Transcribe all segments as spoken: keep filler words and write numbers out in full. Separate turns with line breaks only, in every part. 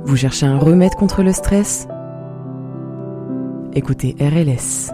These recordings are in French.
Vous cherchez un remède contre le stress ? Écoutez R L S.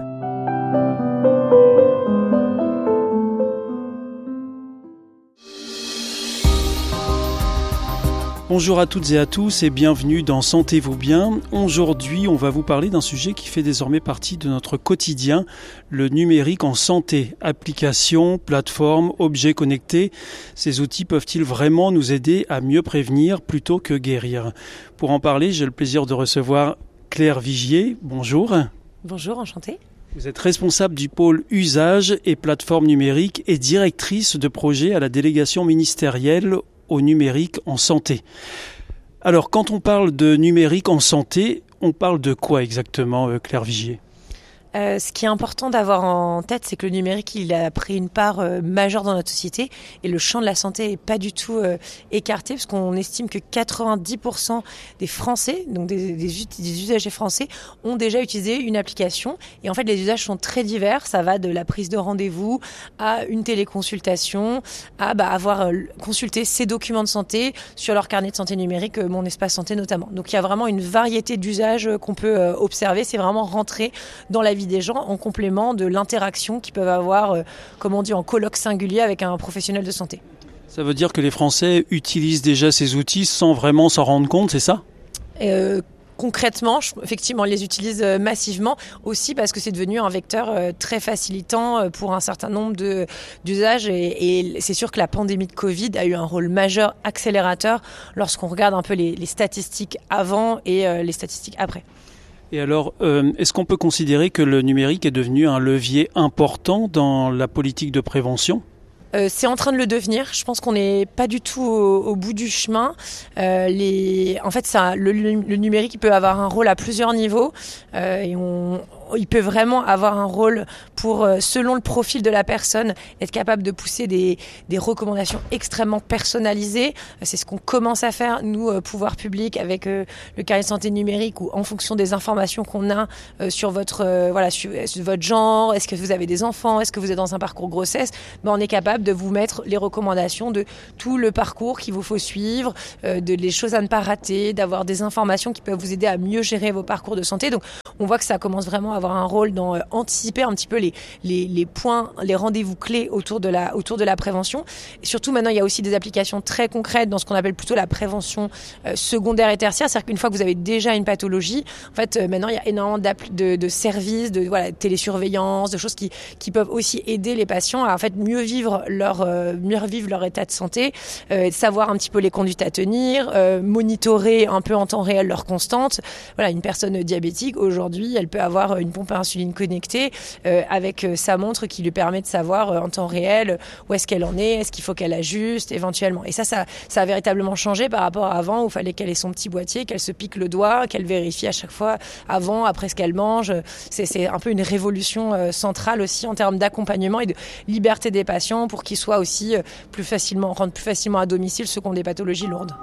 Bonjour à toutes et à tous et bienvenue dans Sentez-vous bien. Aujourd'hui, on va vous parler d'un sujet qui fait désormais partie de notre quotidien, le numérique en santé. Applications, plateformes, objets connectés, ces outils peuvent-ils vraiment nous aider à mieux prévenir plutôt que guérir ? Pour en parler, j'ai le plaisir de recevoir Claire Vigier. Bonjour.
Bonjour, enchantée.
Vous êtes responsable du pôle usage et plateformes numériques et directrice de projet à la délégation ministérielle au numérique en santé. Alors, quand on parle de numérique en santé, on parle de quoi exactement, Claire Vigier ?
Euh, ce qui est important d'avoir en tête, c'est que le numérique, il a pris une part euh, majeure dans notre société et le champ de la santé n'est pas du tout euh, écarté, parce qu'on estime que quatre-vingt-dix pour cent des Français, donc des, des, des usagers français, ont déjà utilisé une application. Et en fait, les usages sont très divers. Ça va de la prise de rendez-vous à une téléconsultation, à bah, avoir euh, consulté ces documents de santé sur leur carnet de santé numérique, euh, Mon Espace Santé notamment. Donc il y a vraiment une variété d'usages euh, qu'on peut euh, observer. C'est vraiment rentrer dans la vie des gens en complément de l'interaction qu'ils peuvent avoir, euh, comme on dit, en colloque singulier avec un professionnel de santé.
Ça veut dire que les Français utilisent déjà ces outils sans vraiment s'en rendre compte, c'est ça ?
euh, Concrètement, effectivement, ils les utilisent massivement aussi parce que c'est devenu un vecteur très facilitant pour un certain nombre de, d'usages et, et c'est sûr que la pandémie de Covid a eu un rôle majeur accélérateur lorsqu'on regarde un peu les, les statistiques avant et euh, les statistiques après.
Et alors, euh, est-ce qu'on peut considérer que le numérique est devenu un levier important dans la politique de prévention ?
Euh, c'est en train de le devenir. Je pense qu'on n'est pas du tout au, au bout du chemin. Euh, les... En fait, ça, le, le numérique il peut avoir un rôle à plusieurs niveaux. Euh, et on... Il peut vraiment avoir un rôle pour, selon le profil de la personne, être capable de pousser des, des recommandations extrêmement personnalisées. C'est ce qu'on commence à faire, nous, pouvoir public, avec euh, le carnet de santé numérique, où en fonction des informations qu'on a euh, sur votre, euh, voilà, sur, sur votre genre, est-ce que vous avez des enfants, est-ce que vous êtes dans un parcours grossesse, ben on est capable de vous mettre les recommandations de tout le parcours qu'il vous faut suivre, euh, de les choses à ne pas rater, d'avoir des informations qui peuvent vous aider à mieux gérer vos parcours de santé. Donc, on voit que ça commence vraiment à avoir un rôle dans euh, anticiper un petit peu les, les, les points, les rendez-vous clés autour de la, autour de la prévention. Et surtout, maintenant, il y a aussi des applications très concrètes dans ce qu'on appelle plutôt la prévention euh, secondaire et tertiaire. C'est-à-dire qu'une fois que vous avez déjà une pathologie, en fait, euh, maintenant, il y a énormément de, de services, de voilà, télésurveillance, de choses qui, qui peuvent aussi aider les patients à en fait mieux vivre leur, euh, mieux vivre leur état de santé, euh, savoir un petit peu les conduites à tenir, euh, monitorer un peu en temps réel leur constante. Voilà, une personne diabétique, aujourd'hui, elle peut avoir une pompe à insuline connectée euh, avec euh, sa montre qui lui permet de savoir euh, en temps réel où est-ce qu'elle en est, est-ce qu'il faut qu'elle ajuste éventuellement. Et ça, ça, ça a véritablement changé par rapport à avant où il fallait qu'elle ait son petit boîtier, qu'elle se pique le doigt, qu'elle vérifie à chaque fois avant, après ce qu'elle mange. C'est, c'est un peu une révolution euh, centrale aussi en termes d'accompagnement et de liberté des patients pour qu'ils soient aussi euh, plus facilement, rendre plus facilement à domicile ceux qui ont des pathologies lourdes.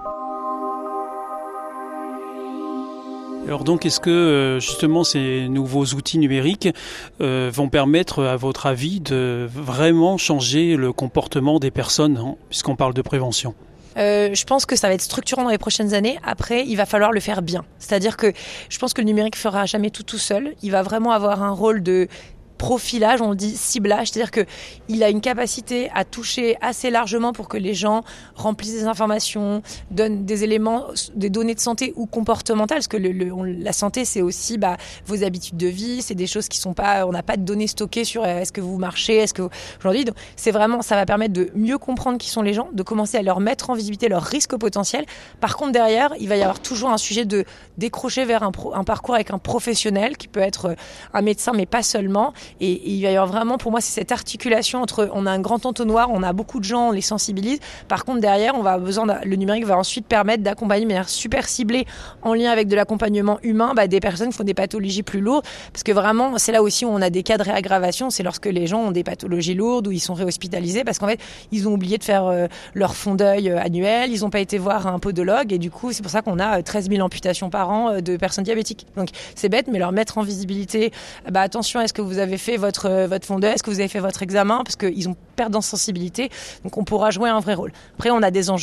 Alors donc, est-ce que justement ces nouveaux outils numériques euh, vont permettre, à votre avis, de vraiment changer le comportement des personnes, hein, puisqu'on parle de prévention ?
Euh, je pense que ça va être structurant dans les prochaines années. Après, il va falloir le faire bien. C'est-à-dire que je pense que le numérique ne fera jamais tout tout seul. Il va vraiment avoir un rôle de profilage, on le dit ciblage, c'est-à-dire que il a une capacité à toucher assez largement pour que les gens remplissent des informations, donnent des éléments, des données de santé ou comportementales, parce que le, le, on, la santé c'est aussi bah, vos habitudes de vie, c'est des choses qui sont pas, on n'a pas de données stockées sur euh, est-ce que vous marchez, est-ce que vous, aujourd'hui, donc c'est vraiment, ça va permettre de mieux comprendre qui sont les gens, de commencer à leur mettre en visibilité leurs risques potentiels. Par contre derrière, il va y avoir toujours un sujet de décrocher vers un, pro, un parcours avec un professionnel qui peut être un médecin mais pas seulement. Et, et il va y avoir vraiment, pour moi, c'est cette articulation entre, on a un grand entonnoir, on a beaucoup de gens, on les sensibilise. Par contre, derrière, on va avoir besoin de, le numérique va ensuite permettre d'accompagner de manière super ciblée, en lien avec de l'accompagnement humain, bah, des personnes qui font des pathologies plus lourdes. Parce que vraiment, c'est là aussi où on a des cas de réaggravation, c'est lorsque les gens ont des pathologies lourdes, où ils sont réhospitalisés, parce qu'en fait, ils ont oublié de faire euh, leur fond d'œil euh, annuel, ils n'ont pas été voir un podologue, et du coup, c'est pour ça qu'on a treize mille amputations par an euh, de personnes diabétiques. Donc, c'est bête, mais leur mettre en visibilité, bah, attention, est-ce que vous avez fait votre, votre fond d'œil, est-ce que vous avez fait votre examen, parce qu'ils ont perte en sensibilité, donc on pourra jouer un vrai rôle. Après, on a des enjeux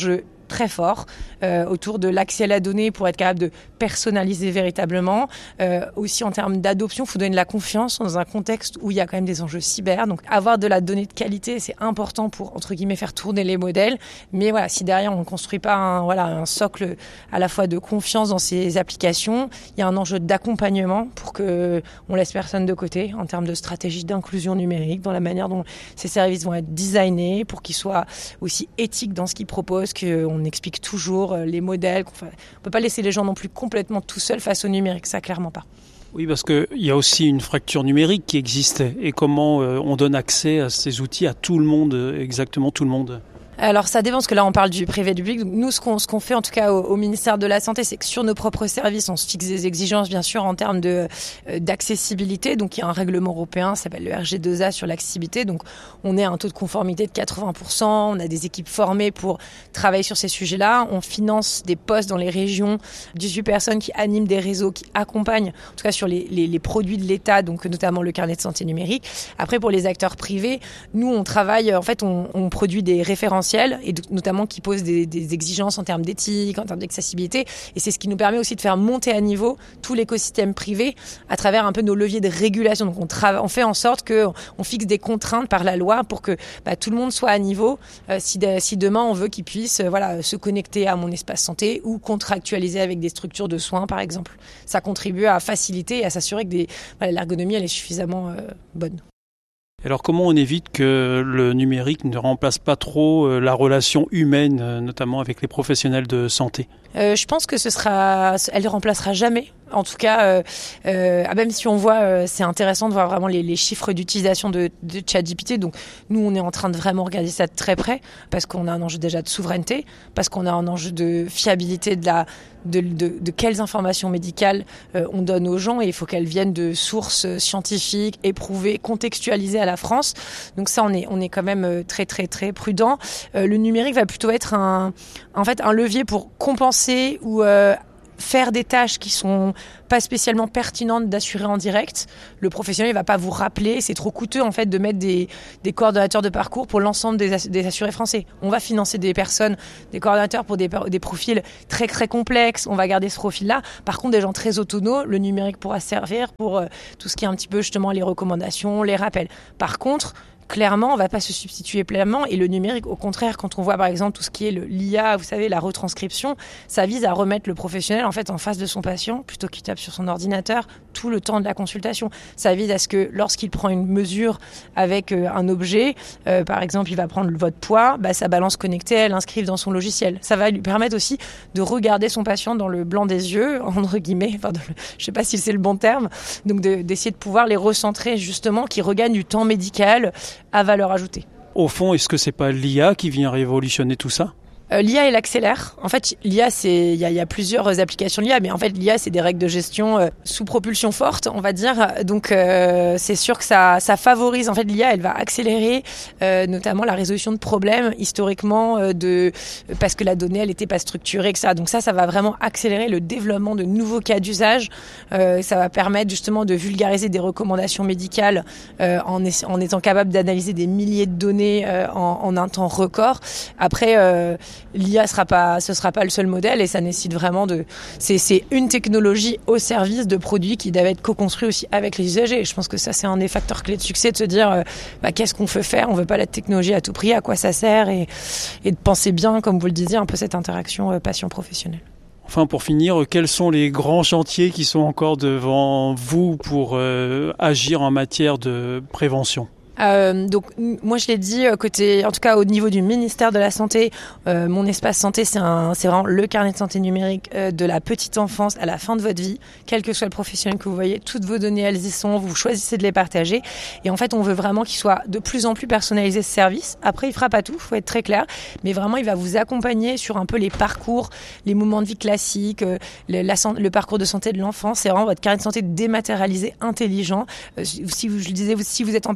très fort euh, autour de l'accès à la donnée pour être capable de personnaliser véritablement. Euh, aussi en termes d'adoption, il faut donner de la confiance dans un contexte où il y a quand même des enjeux cyber. Donc avoir de la donnée de qualité, c'est important pour, entre guillemets, faire tourner les modèles. Mais voilà, si derrière on ne construit pas un, voilà, un socle à la fois de confiance dans ces applications, il y a un enjeu d'accompagnement pour qu'on ne laisse personne de côté en termes de stratégie d'inclusion numérique, dans la manière dont ces services vont être designés pour qu'ils soient aussi éthiques dans ce qu'ils proposent, qu'on explique toujours les modèles. On ne peut pas laisser les gens non plus complètement tout seuls face au numérique, ça clairement pas.
Oui, parce qu'il y a aussi une fracture numérique qui existe. Et comment euh, on donne accès à ces outils à tout le monde, exactement tout le monde ?
Alors ça dépend, parce que là on parle du privé et du public. Nous, ce qu'on, ce qu'on fait en tout cas au, au ministère de la Santé, c'est que sur nos propres services, on se fixe des exigences bien sûr en termes de, euh, d'accessibilité. Donc il y a un règlement européen, ça s'appelle le R G deux A sur l'accessibilité. Donc on est à un taux de conformité de quatre-vingts pour cent, on a des équipes formées pour travailler sur ces sujets-là. On finance des postes dans les régions, dix-huit personnes qui animent des réseaux, qui accompagnent en tout cas sur les, les, les produits de l'État, donc notamment le carnet de santé numérique. Après pour les acteurs privés, nous on travaille, en fait on, on produit des références et notamment qui pose des, des exigences en termes d'éthique, en termes d'accessibilité. Et c'est ce qui nous permet aussi de faire monter à niveau tout l'écosystème privé à travers un peu nos leviers de régulation. Donc on, trava- on fait en sorte qu'on fixe des contraintes par la loi pour que bah, tout le monde soit à niveau. Euh, si, de, si demain on veut qu'ils puissent euh, voilà, se connecter à mon espace santé ou contractualiser avec des structures de soins par exemple. Ça contribue à faciliter et à s'assurer que des, voilà, l'ergonomie elle est suffisamment euh, bonne.
Alors comment on évite que le numérique ne remplace pas trop la relation humaine, notamment avec les professionnels de santé ?
Euh, je pense que ce sera, elle ne remplacera jamais. En tout cas, euh, euh, même si on voit, euh, c'est intéressant de voir vraiment les, les chiffres d'utilisation de, de ChatGPT. Donc, nous, on est en train de vraiment regarder ça de très près parce qu'on a un enjeu déjà de souveraineté, parce qu'on a un enjeu de fiabilité de la, de, de, de quelles informations médicales euh, on donne aux gens et il faut qu'elles viennent de sources scientifiques, éprouvées, contextualisées à la France. Donc ça, on est, on est quand même très, très, très prudent. Euh, le numérique va plutôt être un, en fait, un levier pour compenser ou euh, faire des tâches qui sont pas spécialement pertinentes d'assurer en direct. Le professionnel, il va pas vous rappeler. C'est trop coûteux, en fait, de mettre des, des coordonnateurs de parcours pour l'ensemble des, des assurés français. On va financer des personnes, des coordonnateurs pour des, des profils très, très complexes. On va garder ce profil-là. Par contre, des gens très autonomes, le numérique pourra servir pour euh, tout ce qui est un petit peu, justement, les recommandations, les rappels. Par contre, clairement, on ne va pas se substituer pleinement. Et le numérique, au contraire, quand on voit par exemple tout ce qui est le, l'I A, vous savez, la retranscription, ça vise à remettre le professionnel en fait en face de son patient plutôt qu'il tape sur son ordinateur tout le temps de la consultation. Ça vise à ce que lorsqu'il prend une mesure avec euh, un objet, euh, par exemple, il va prendre votre poids, bah, sa balance connectée, elle l'inscrive dans son logiciel. Ça va lui permettre aussi de regarder son patient dans le blanc des yeux, entre guillemets, enfin, le, je ne sais pas si c'est le bon terme, donc de, d'essayer de pouvoir les recentrer justement, qui regagnent du temps médical à valeur ajoutée.
Au fond, est-ce que c'est pas l'I A qui vient révolutionner tout ça ?
Euh, L'I A, elle accélère. En fait, l'I A, c'est, il y a, y a plusieurs applications de l'I A, mais en fait, l'I A, c'est des règles de gestion euh, sous propulsion forte, on va dire. Donc, euh, c'est sûr que ça, ça favorise. En fait, l'I A, elle va accélérer, euh, notamment la résolution de problèmes historiquement, euh, de parce que la donnée, elle n'était pas structurée, et cetera. Donc ça, ça va vraiment accélérer le développement de nouveaux cas d'usage. Euh, ça va permettre justement de vulgariser des recommandations médicales euh, en, es- en étant capable d'analyser des milliers de données euh, en, en un temps record. Après. Euh, L'I A sera pas, ce sera pas le seul modèle et ça nécessite vraiment de, c'est, c'est une technologie au service de produits qui doivent être co-construits aussi avec les usagers. Et je pense que ça, c'est un des facteurs clés de succès, de se dire, euh, bah, qu'est-ce qu'on veut faire? On veut pas la technologie à tout prix, à quoi ça sert et, et de penser bien, comme vous le disiez, un peu cette interaction euh, patient-professionnel.
Enfin, pour finir, quels sont les grands chantiers qui sont encore devant vous pour euh, agir en matière de prévention ?
Euh, donc moi je l'ai dit côté, en tout cas au niveau du ministère de la Santé, euh, mon espace santé c'est un, c'est vraiment le carnet de santé numérique euh, de la petite enfance à la fin de votre vie, quel que soit le professionnel que vous voyez, toutes vos données elles y sont, vous choisissez de les partager et en fait on veut vraiment qu'il soit de plus en plus personnalisé ce service. Après il fera pas tout, faut être très clair, mais vraiment il va vous accompagner sur un peu les parcours, les moments de vie classiques, euh, le, la, le parcours de santé de l'enfant, c'est vraiment votre carnet de santé dématérialisé, intelligent. Euh, si vous, je le disais, si vous êtes en parcours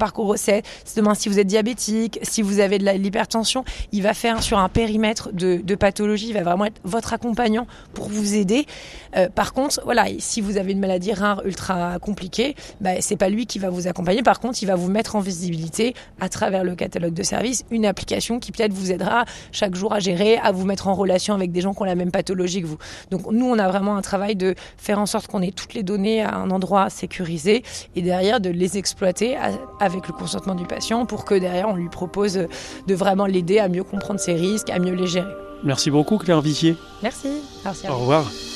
diabète, demain si vous êtes diabétique, si vous avez de la, l'hypertension, il va faire sur un périmètre de, de pathologie, il va vraiment être votre accompagnant pour vous aider. Euh, par contre, voilà, si vous avez une maladie rare ultra compliquée, bah, c'est pas lui qui va vous accompagner. Par contre, il va vous mettre en visibilité à travers le catalogue de services une application qui peut-être vous aidera chaque jour à gérer, à vous mettre en relation avec des gens qui ont la même pathologie que vous. Donc nous, on a vraiment un travail de faire en sorte qu'on ait toutes les données à un endroit sécurisé et derrière de les exploiter à, avec le consentement du patient pour que derrière on lui propose de vraiment l'aider à mieux comprendre ses risques, à mieux les gérer.
Merci beaucoup Claire Vigier.
Merci. Merci à
Au
vous.
revoir.